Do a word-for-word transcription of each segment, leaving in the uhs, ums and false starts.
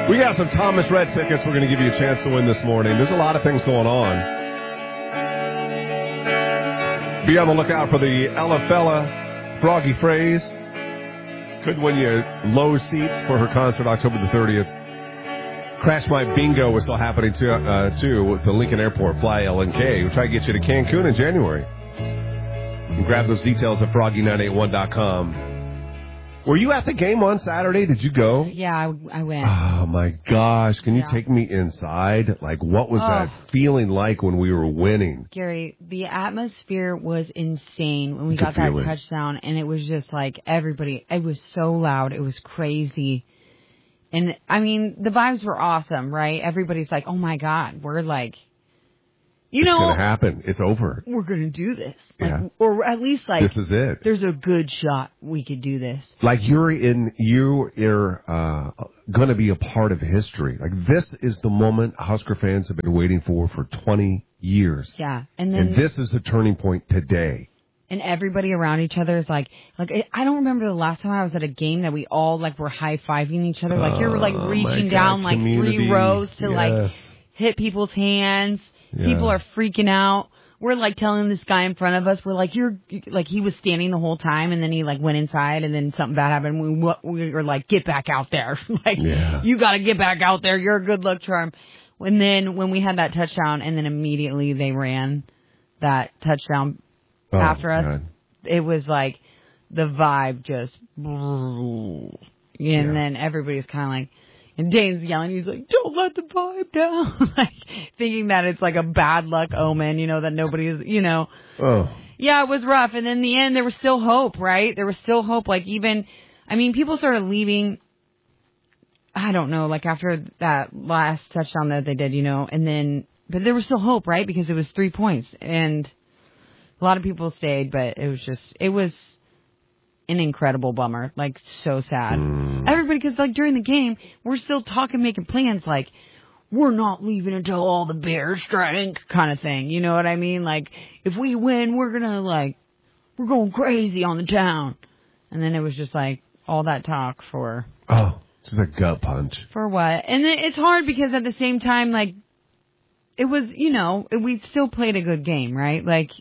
We got some Thomas Rhett tickets we're going to give you a chance to win this morning. There's a lot of things going on. Be on the lookout for the Ella Fella Froggy Phrase. Could win you low seats for her concert October the thirtieth. Crash My Bingo is still happening too, uh, too with the Lincoln Airport Fly L N K. We'll try to get you to Cancun in January. You can grab those details at froggy nine eight one dot com. Were you at the game on Saturday? Did you go? Yeah, I, I went. Oh, my gosh. Can you yeah. take me inside? Like, what was oh. that feeling like when we were winning? Gary, the atmosphere was insane when we got that it. touchdown, and it was just like everybody. It was so loud. It was crazy. And, I mean, the vibes were awesome, right? Everybody's like, oh, my God, we're like, you it's know. It's going to happen. It's over. We're going to do this. Like, yeah. Or at least, like. This is it. There's a good shot we could do this. Like, you're in, you're uh, going to be a part of history. Like, this is the moment Husker fans have been waiting for for twenty years. Yeah. And then. And this is a turning point today. And everybody around each other is like, like I don't remember the last time I was at a game that we all, like, were high-fiving each other. Like, you're, like, reaching oh down, God, like, community. three rows to, yes. like, hit people's hands. Yeah. People are freaking out. We're, like, telling this guy in front of us, we're like, you're, like, he was standing the whole time, and then he, like, went inside, and then something bad happened. We, we were like, get back out there. like, yeah. you got to get back out there. You're a good luck charm. And then when we had that touchdown, and then immediately they ran that touchdown oh, after us, God. It was like the vibe just, and yeah. then everybody's kind of like, and Dane's yelling, he's like, don't let the vibe down, like thinking that it's like a bad luck omen, you know, that nobody is, you know. Oh. Yeah, it was rough. And in the end, there was still hope, right? There was still hope. Like even, I mean, people started leaving, I don't know, like after that last touchdown that they did, you know, and then, but there was still hope, right? Because it was three points. And a lot of people stayed, but it was just, it was an incredible bummer. Like, so sad. Mm. Everybody, because, like, during the game, we're still talking, making plans, like, we're not leaving until all the Bears drink kind of thing. You know what I mean? Like, if we win, we're going to, like, we're going crazy on the town. And then it was just, like, all that talk for... Oh, it's a gut punch. For what? And then it's hard because at the same time, like, it was, you know, we still played a good game, right? Like,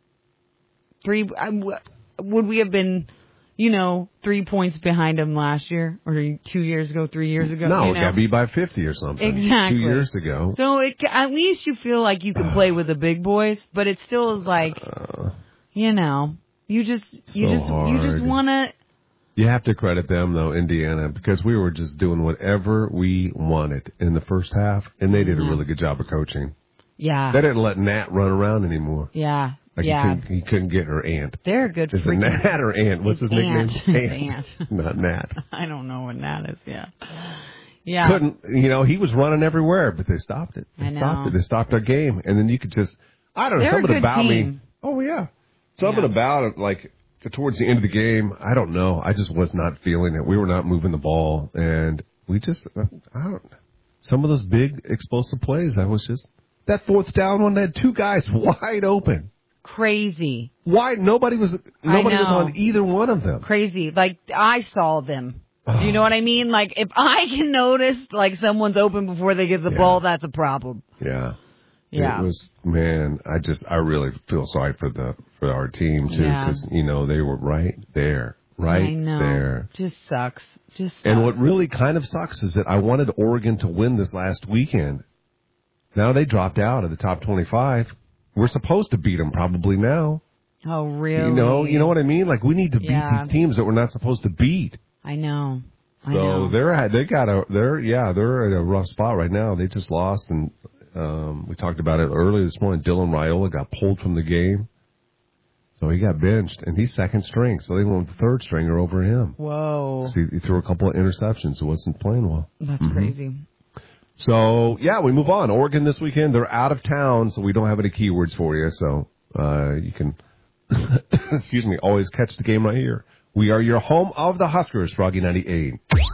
three... Would we have been... you know, three points behind them last year or two years ago, three years ago. No, you it know? got beat by fifty or something. Exactly. Two years ago. So it, at least you feel like you can play with the big boys, but it still is like, uh, you know, you just, you so just, hard. you just want to. You have to credit them though, Indiana, because we were just doing whatever we wanted in the first half, and they did a really good job of coaching. Yeah. They didn't let Nat run around anymore. Yeah. Like yeah. he, couldn't, he couldn't get her aunt. They're a good Is freaking... it Nat or Aunt? What's his aunt. nickname? Aunt. Aunt. Not Nat. I don't know what Nat is, yeah. Yeah. Couldn't, you know, he was running everywhere, but they stopped it. They I know. stopped it. They stopped our game. And then you could just, I don't know, They're something a good about team. me. Oh, yeah. Something yeah. about it, like, towards the end of the game, I don't know. I just was not feeling it. We were not moving the ball. And we just, I don't, some of those big explosive plays, I was just, that fourth down one, they had two guys wide open. Crazy. Why nobody was nobody was on either one of them. Crazy. Like I saw them. Do you know what I mean? Like if I can notice like someone's open before they get the yeah. ball, that's a problem. Yeah. Yeah. It was, man, I just I really feel sorry for the for our team too, because yeah. you know they were right there, right I know. there. Just sucks. Just sucks. And what really kind of sucks is that I wanted Oregon to win this last weekend. Now they dropped out of the top twenty-five. We're supposed to beat them probably now. Oh, really? You know, you know what I mean? Like we need to beat yeah. these teams that we're not supposed to beat. I know. I so know. they're they got a they're yeah they're in a rough spot right now. They just lost, and um, we talked about it earlier this morning. Dylan Raiola got pulled from the game, so he got benched, and he's second string. So they went with the third stringer over him. Whoa! So he, he threw a couple of interceptions. It wasn't playing well. That's mm-hmm. crazy. So, yeah, we move on. Oregon this weekend, they're out of town, so we don't have any keywords for you. So uh, you can, excuse me, always catch the game right here. We are your home of the Huskers, Froggy ninety-eight.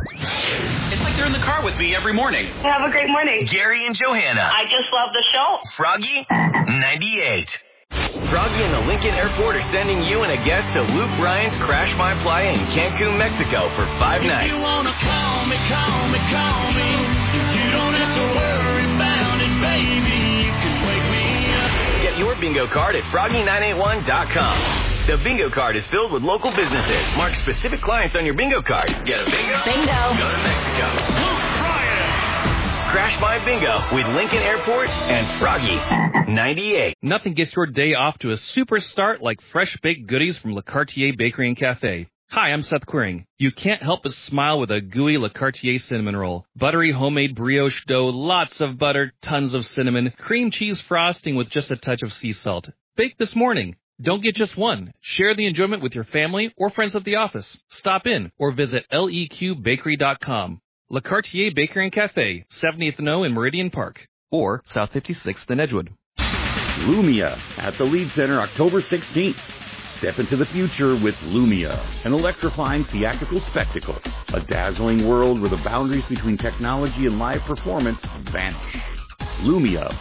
It's like they're in the car with me every morning. Have a great morning. Gary and Johanna. I just love the show. Froggy ninety-eight. Froggy and the Lincoln Airport are sending you and a guest to Luke Bryan's Crash My Playa in Cancun, Mexico for five if nights. You wanna call me, call me, call me. bingo card at froggy nine eight one dot com. The bingo card is filled with local businesses. Mark specific clients on your bingo card. Get a bingo? Bingo. Go to Mexico. Luke Bryan. Crash My Bingo with Lincoln Airport and Froggy ninety-eight. Nothing gets your day off to a super start like fresh baked goodies from Le Cartier Bakery and Cafe. Hi, I'm Seth Quiring. You can't help but smile with a gooey Le Cartier cinnamon roll. Buttery homemade brioche dough, lots of butter, tons of cinnamon, cream cheese frosting with just a touch of sea salt. Baked this morning. Don't get just one. Share the enjoyment with your family or friends at the office. Stop in or visit L E Q bakery dot com. Le Cartier Bakery and Cafe, seventieth and O in Meridian Park, or South fifty-sixth in Edgewood. Lumia at the Lead Center October sixteenth. Step into the future with Lumia, an electrifying theatrical spectacle, a dazzling world where the boundaries between technology and live performance vanish. Lumia